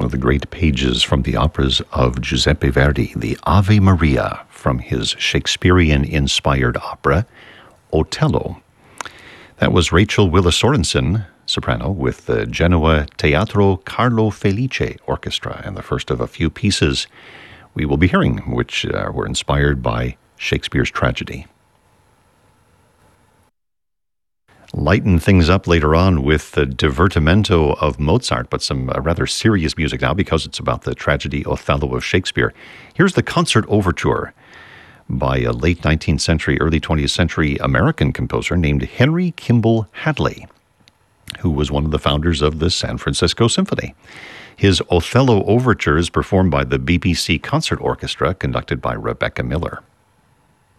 one of the great pages from the operas of Giuseppe Verdi, the Ave Maria from his Shakespearean-inspired opera, Otello. That was Rachel Willa Sorensen, soprano, with the Genoa Teatro Carlo Felice Orchestra, and the first of a few pieces we will be hearing, which were inspired by Shakespeare's tragedy. Lighten things up later on with the divertimento of Mozart, but some rather serious music now because it's about the tragedy Othello of Shakespeare. Here's the concert overture by a late 19th century, early 20th century American composer named Henry Kimball Hadley, who was one of the founders of the San Francisco Symphony. His Othello overture is performed by the BBC Concert Orchestra, conducted by Rebecca Miller.